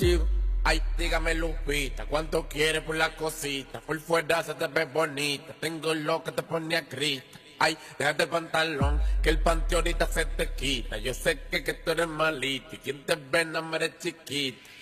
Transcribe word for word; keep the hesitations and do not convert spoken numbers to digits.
Chivo. Ay, dígame Lupita, ¿cuánto quieres por la cosita? Por fuera se te ve bonita, tengo lo que te pone a grita. Ay, déjate el pantalón, que el panty ahorita se te quita. Yo sé que, que tú eres malito y quien te ve no me eres chiquita.